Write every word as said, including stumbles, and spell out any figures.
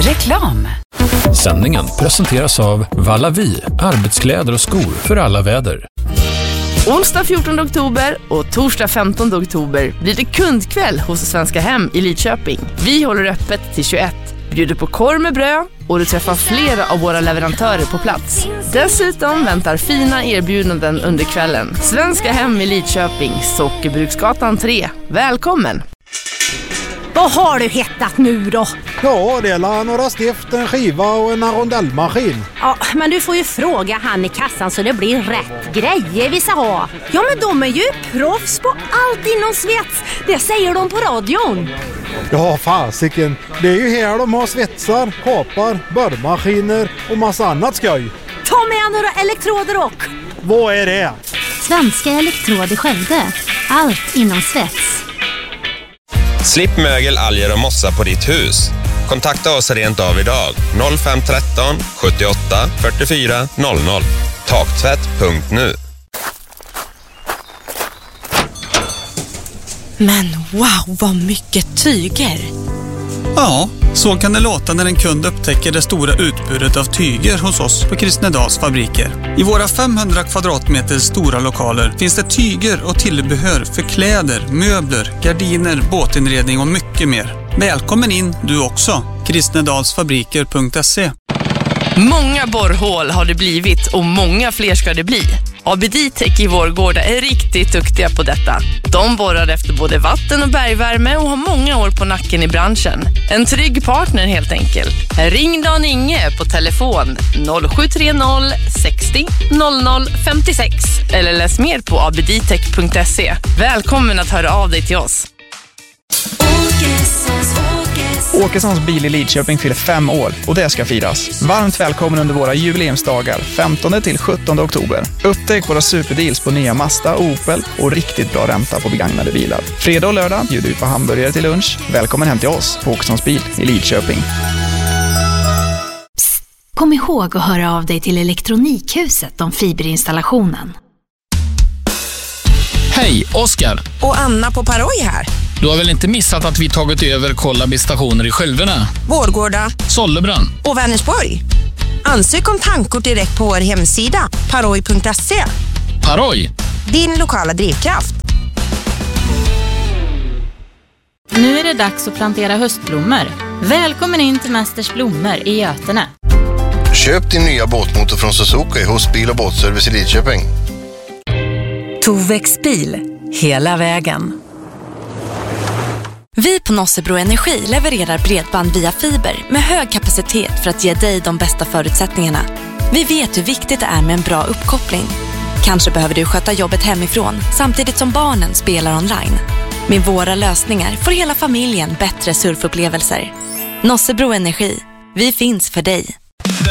Reklam. Sändningen presenteras av Vallavi, arbetskläder och skor för alla väder. Onsdag fjortonde oktober och torsdag femtonde oktober blir det kundkväll hos Svenska Hem i Lidköping. Vi håller öppet till tjugoett, bjuder på korv med bröd och du träffar flera av våra leverantörer på plats. Dessutom väntar fina erbjudanden under kvällen. Svenska Hem i Lidköping, Sockerbruksgatan tre. Välkommen! Vad har du hittat nu då? Ja, det är några stift, en skiva och en rondellmaskin. Ja, men du får ju fråga han i kassan så det blir rätt grejer vi ska ha. Ja, men de är ju proffs på allt inom svets. Det säger de på radion. Ja, fasiken. Det är ju här de har svetsar, kapar, borrmaskiner och massa annat skoj. Ta med några elektroder och... Vad är det? Svenska Elektrod i Skövde. Allt inom svets. Slipp mögel, alger och mossa på ditt hus. Kontakta oss rent av idag. noll fem ett tre sjuttioåtta fyrtiofyra noll noll. Taktvätt punkt nu. Men wow, vad mycket tyger! Ja, så kan det låta när en kund upptäcker det stora utbudet av tyger hos oss på Kristnedals fabriker. I våra femhundra kvadratmeter stora lokaler finns det tyger och tillbehör för kläder, möbler, gardiner, båtinredning och mycket mer. Välkommen in du också, kristnedalsfabriker punkt se. Många borrhål har det blivit och många fler ska det bli. A B D Tech i Vårgårda är riktigt duktiga på detta. De borrar efter både vatten och bergvärme och har många år på nacken i branschen. En trygg partner helt enkelt. Ring Dan Inge på telefon noll sju tre noll sextio noll noll femtiosex eller läs mer på a b d tech punkt se. Välkommen att höra av dig till oss. Åkessons bil i Lidköping fyller fem år och det ska firas. Varmt välkommen under våra jubileumsdagar femtonde till sjuttonde oktober. Upptäck våra superdeals på nya Mazda och Opel och riktigt bra ränta på begagnade bilar. Fredag och lördag bjuder vi på hamburgare till lunch. Välkommen hem till oss på Åkessons bil i Lidköping. Psst, kom ihåg att höra av dig till Elektronikhuset om fiberinstallationen. Hej, Oskar. Och Anna på Paroj här. Du har väl inte missat att vi tagit över Kollabi stationer i Skölderna, Vårgårda, Sollebrand och Vänersborg. Ansök om tankkort direkt på vår hemsida paroj punkt se. Paroj, din lokala drivkraft. Nu är det dags att plantera höstblommor. Välkommen in till Mästers blommor i Götene. Köp din nya båtmotor från Suzuki hos Bil- och båtservice i Lidköping. Tovex bil, hela vägen. Vi på Nossebro Energi levererar bredband via fiber med hög kapacitet för att ge dig de bästa förutsättningarna. Vi vet hur viktigt det är med en bra uppkoppling. Kanske behöver du sköta jobbet hemifrån samtidigt som barnen spelar online. Med våra lösningar får hela familjen bättre surfupplevelser. Nossebro Energi, vi finns för dig.